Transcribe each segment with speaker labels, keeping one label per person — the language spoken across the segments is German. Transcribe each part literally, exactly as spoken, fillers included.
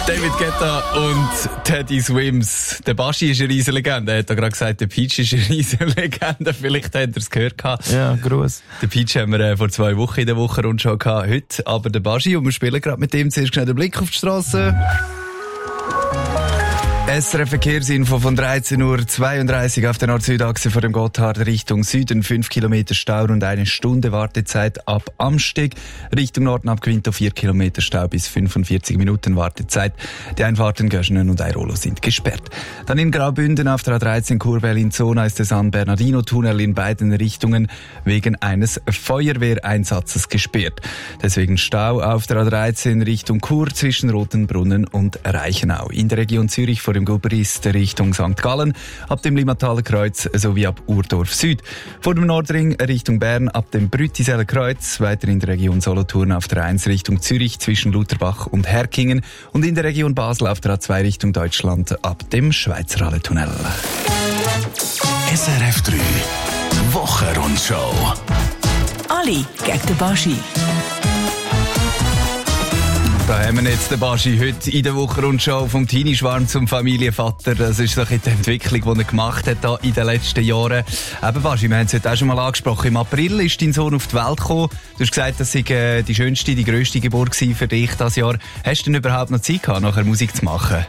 Speaker 1: David Guetta und Teddy Swims. Der Baschi ist eine riesen Legende. Er hat ja gerade gesagt, der Peach ist eine riesen Legende. Vielleicht habt ihr es gehört.
Speaker 2: Ja, gross.
Speaker 1: Den Peach haben wir äh, vor zwei Wochen in der Woche Rundschau gehabt. Heute aber der Baschi. Und wir spielen gerade mit ihm. Zuerst schnell den Blick auf die Straße. S R F-Verkehrsinfo von dreizehn Uhr zweiunddreißig auf der Nord-Süd-Achse vor dem Gotthard Richtung Süden. fünf Kilometer Stau und eine Stunde Wartezeit ab Amsteg. Richtung Norden ab Quinto vier Kilometer Stau bis fünfundvierzig Minuten Wartezeit. Die Einfahrten Göschenen und Airolo sind gesperrt. Dann in Graubünden auf der A dreizehn Chur Berlin-Zona ist der San Bernardino-Tunnel in beiden Richtungen wegen eines Feuerwehreinsatzes gesperrt. Deswegen Stau auf der A dreizehn Richtung Chur zwischen Rotenbrunnen und Reichenau. In der Region Zürich vor dem Gubrist Richtung Sankt Gallen, ab dem Limmataler Kreuz sowie ab Urdorf Süd. Vor dem Nordring Richtung Bern ab dem Brütiseler Kreuz, weiter in der Region Solothurn auf der eins Richtung Zürich zwischen Lutherbach und Herkingen und in der Region Basel auf der A zwei Richtung Deutschland ab dem Schweizerhalle-Tunnel.
Speaker 3: S R F drei Wochenrundschau.
Speaker 4: Ali gegen den Baschi.
Speaker 1: Da haben wir jetzt den Baschi heute in der Wochenrundschau vom Teenie-Schwarm zum Familienvater. Das ist so die Entwicklung, die er gemacht hat hier in den letzten Jahren. Eben Baschi, wir haben es heute auch schon mal angesprochen. Im April ist dein Sohn auf die Welt gekommen. Du hast gesagt, das sei die schönste, die grösste Geburt für dich dieses Jahr. Hast du denn überhaupt noch Zeit gehabt, nachher Musik zu machen?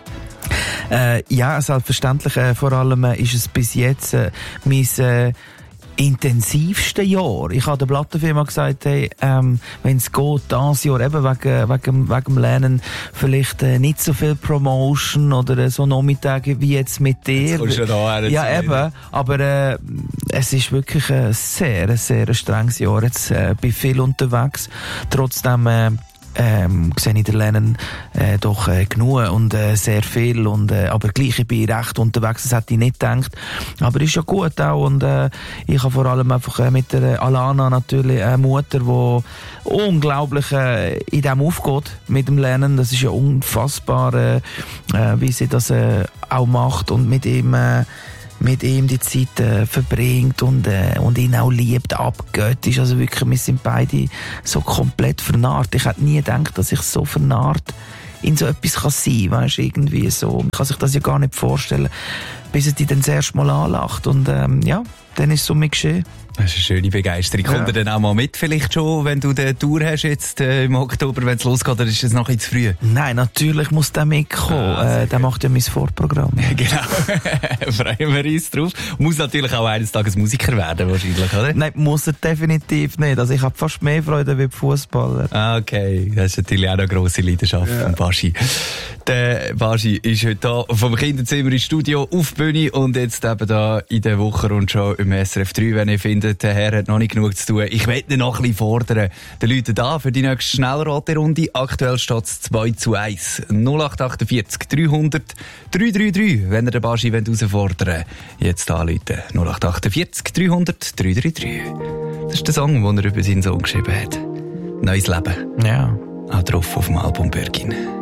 Speaker 2: Äh, ja, selbstverständlich. Äh, vor allem äh, ist es bis jetzt äh, mein äh, intensivste Jahr. Ich habe der Plattenfirma gesagt, hey, ähm, wenn es geht, dieses Jahr eben wegen, wegen, wegen dem Lernen vielleicht äh, nicht so viel Promotion oder äh, so Nachmittage wie jetzt mit dir.
Speaker 1: Jetzt kommst du da her,
Speaker 2: ja, eben. Wieder. Aber äh, es ist wirklich ein sehr, sehr strenges Jahr. Jetzt äh, bin viel unterwegs. Trotzdem äh, Ähm, sehe ich den Lernen äh, doch äh, genug und äh, sehr viel und äh, aber gleich, ich bin recht unterwegs, das hätte ich nicht gedacht, aber ist ja gut auch und äh, ich habe vor allem einfach äh, mit der Alana natürlich eine Mutter, die unglaublich äh, in dem aufgeht mit dem Lernen, das ist ja unfassbar, äh, äh, wie sie das äh, auch macht und mit ihm äh, mit ihm die Zeit äh, verbringt und, äh, und ihn auch liebt, abgöttisch. Ist also wirklich, wir sind beide so komplett vernarrt. Ich hätte nie gedacht, dass ich so vernarrt in so etwas kann sein, weißt, irgendwie so. Man kann sich das ja gar nicht vorstellen, bis er dich dann das erste Mal anlacht und ähm, ja, dann ist es so mir geschehen.
Speaker 1: Das ist eine schöne Begeisterung.
Speaker 2: Ja.
Speaker 1: Kommt er dann auch mal mit vielleicht schon, wenn du den Tour hast jetzt äh, im Oktober, wenn es losgeht, oder ist es noch ein zu früh?
Speaker 2: Nein, natürlich muss der mitkommen. Ah, äh, der macht ja mein Vorprogramm.
Speaker 1: Genau. Freuen wir uns drauf. Muss natürlich auch eines Tages Musiker werden, wahrscheinlich, oder?
Speaker 2: Nein, muss er definitiv nicht. Also ich habe fast mehr Freude wie Fußballer.
Speaker 1: Ah, okay. Das ist natürlich auch eine grosse Leidenschaft ja. von Baschi. Der Baschi ist heute hier vom Kinderzimmer ins Studio auf die Bühne und jetzt eben da in der Wochenrundschau im S R F drei, wenn ihr findet, der Herr hat noch nicht genug zu tun. Ich will ihn noch ein bisschen fordern. Der Leute da für die nächste Schnellraterunde. Aktuell steht es zwei zu eins. null acht achtundvierzig dreihundert dreihundertdreiunddreißig. Wenn ihr den Baschi herausfordern wollt, jetzt anrufen. null acht achtundvierzig dreihundert dreihundertdreiunddreißig. Das ist der Song, den er über seinen Sohn geschrieben hat. Neues Leben.
Speaker 2: Ja.
Speaker 1: Auch drauf auf dem Album Birkin.